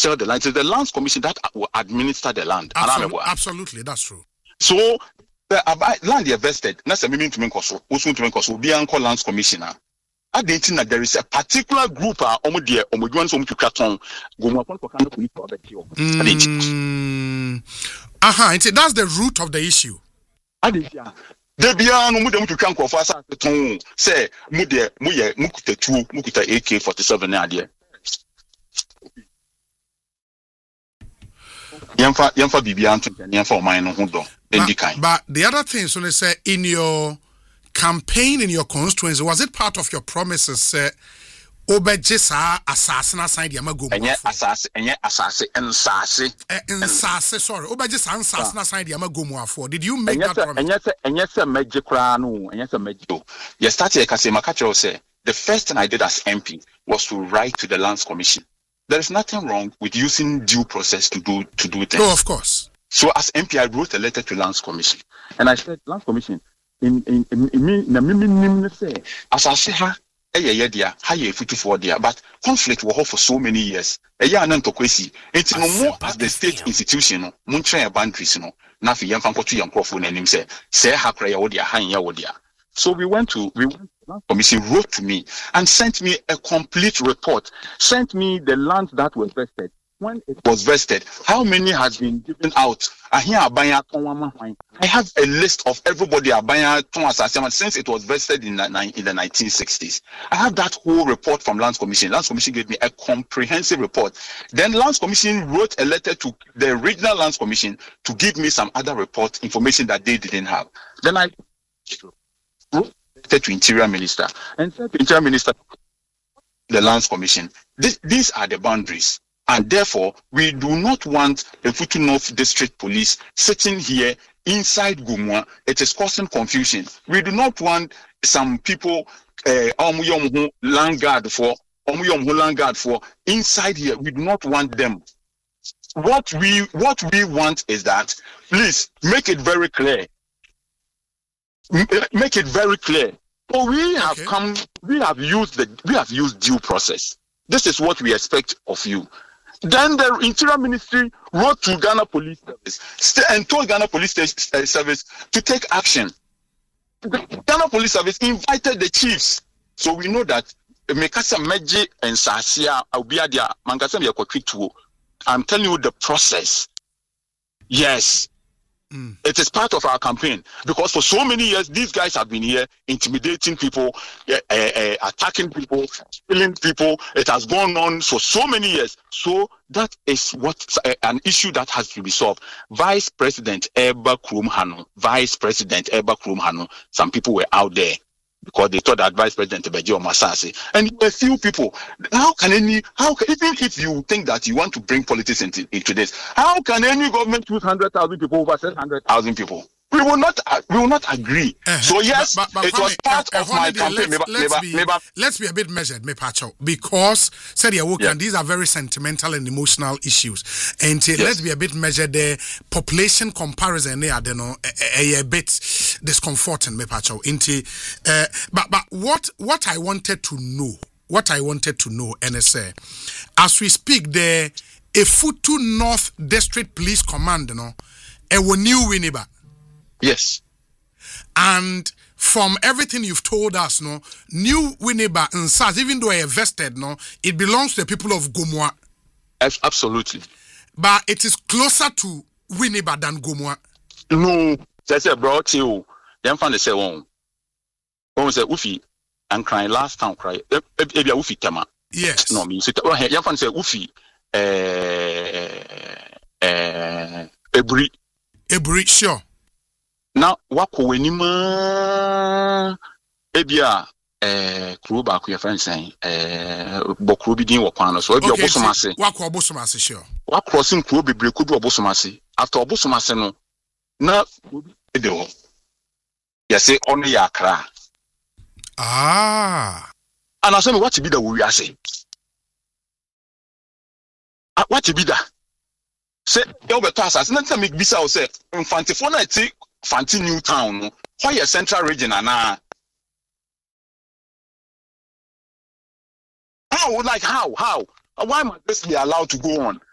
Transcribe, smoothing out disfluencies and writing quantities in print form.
sell the land. It's the Lands Commission that will administer the land. Absolutely, that's true. So the land you vested, that's a meaning to make us be Uncle Lands Commissioner. I didn't think that there is a particular group to Kraton. That's the root of the issue. Debian mudem to can't confess at the tone, say, Mukuta AK-47 idea. Yamfa Bibian to Yamfa mine on Hundo. But the other thing, so they say, in your campaign, in your constituency, was it part of your promises, say, Obejisa assassin aside Yamago? And yet, assassin, sorry, Obejisa assassin aside Yamago for. Did you make that promise? And yes, a magic crown, and yes, a magic. You started Kasima Kacho say, the first thing I did as MP was to write to the Lands Commission. There is nothing wrong with using due process to do things. No, of course. So as MP, I wrote a letter to Lands Commission, and I said, Lands Commission, in say, as I say, but conflict will for so many years. It's no more as the state institution, Muntra boundaries, Nafi Yamfanko Yankofun and him say Hakra Odia, Hanya Odia. So we went to Commission, wrote to me and sent me a complete report, sent me the land that was vested. When it was vested, how many has been given out? I have a list of everybody since it was vested in the 1960s. I have that whole report from Lands Commission. Lands Commission gave me a comprehensive report. Then Lands Commission wrote a letter to the original Lands Commission to give me some other report information that they didn't have. Then I wrote a letter to Interior Minister and said to Interior Minister, the Lands Commission, these are the boundaries. And therefore, we do not want a Futu North District Police sitting here inside Gumwa. It is causing confusion. We do not want some people land guard for inside here. We do not want them. What we want is that, please make it very clear. Make it very clear. So we have used due process. This is what we expect of you. Then the Interior Ministry wrote to Ghana Police Service and told Ghana Police Service to take action. Ghana Police Service invited the chiefs. So we know that Mekasa Meji and Sasia Aubiadia Mangasam Yakotritu. I'm telling you the process. Yes. It is part of our campaign because for so many years these guys have been here intimidating people, attacking people, killing people. It has gone on for so many years. So that is what an issue that has to be solved. Vice President Eba Krumhanu. Some people were out there because they thought that Vice President Bejo Masasi, and a few people. Even if you think that you want to bring politics into this, how can any government choose 100,000 people over 700,000 people? We will not agree. So yes, it was part of my campaign. Let's be a bit measured, Mepacho, because these are very sentimental and emotional issues. And let's be a bit measured. The population comparison, a bit discomforting, Mepacho. But what I wanted to know, NSA, as we speak, the Futu North District Police Command, a new Winneba. Yes. And from everything you've told us, New Winneba and SARS, even though I vested, it belongs to the people of Gomwa. Absolutely. But it is closer to Winneba than Gomwa. No, that's a broad you. Then found the say one. One was a Ufi and crying last time cry. Maybe a Ufi Tama. Yes. No, me sit. Oh, you found say Ufi. Ebri, sure. Now, wako wenima ebia kuro ba ku your friend saying bokuro bi din wo kwan no so ebia obosomase wako obosomase sure wa crossing kuro bebre ku bi obosomase after obosomase no na obi ede ho ya say onu ya akra and asem what be da wo wi ase what be da say you better asase na tell me bisa o say infantifo na ti Fanti New Town, why a central region and how? Why might this be allowed to go on?